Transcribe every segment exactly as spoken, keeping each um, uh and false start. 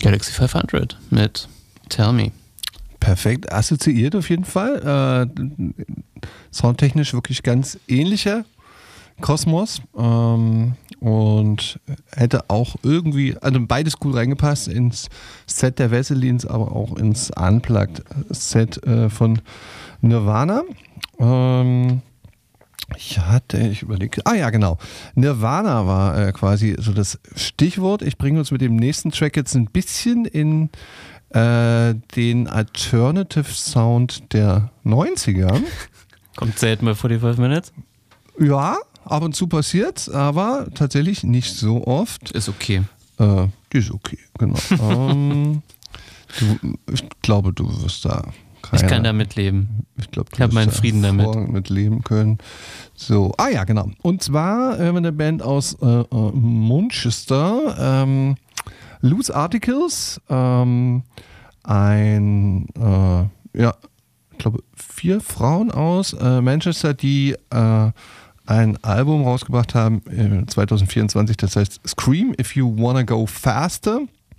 Galaxy fünfhundert mit Tell Me. Perfekt assoziiert auf jeden Fall. Äh, soundtechnisch wirklich ganz ähnlicher Kosmos. Ähm, und hätte auch irgendwie, also beides gut reingepasst ins Set der Wesselins, aber auch ins Unplugged-Set äh, von Nirvana. Ähm, ich hatte, ich überlege, ah ja, genau. Nirvana war äh, quasi so das Stichwort. Ich bringe uns mit dem nächsten Track jetzt ein bisschen in äh, den Alternative Sound der neunziger. Kommt selten bei forty-five Minutes? Ja, ab und zu passiert, aber tatsächlich nicht so oft. Ist okay. Äh, die ist okay, genau. ähm, du, ich glaube, du wirst da keine, ich kann damit leben. Ich, glaub, du ich habe meinen Frieden damit. mit leben können. So, ah ja, genau. Und zwar äh, eine Band aus äh, äh, Manchester, ähm, Loose Articles, ähm, ein, äh, ja, ich glaube, vier Frauen aus äh, Manchester, die äh, ein Album rausgebracht haben äh, zwanzig vierundzwanzig, das heißt Scream If You Wanna Go Faster.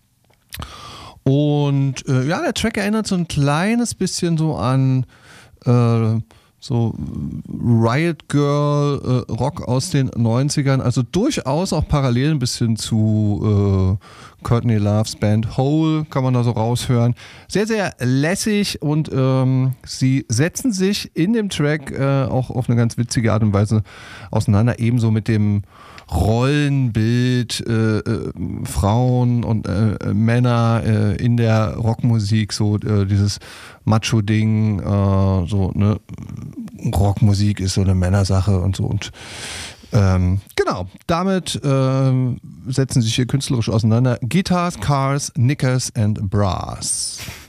Und äh, ja, der Track erinnert so ein kleines bisschen so an äh, so Riot Girl äh, Rock aus den neunzigern, also durchaus auch parallel ein bisschen zu äh, Courtney Loves Band Hole, kann man da so raushören. Sehr, sehr lässig und ähm, sie setzen sich in dem Track äh, auch auf eine ganz witzige Art und Weise auseinander, ebenso mit dem Rollenbild äh, äh, Frauen und äh, Männer äh, in der Rockmusik, so äh, dieses Macho-Ding, äh, so ne, Rockmusik ist so eine Männersache und so und ähm, genau, damit ähm, setzen sich hier künstlerisch auseinander. Guitars, Cars, Knickers and Brass.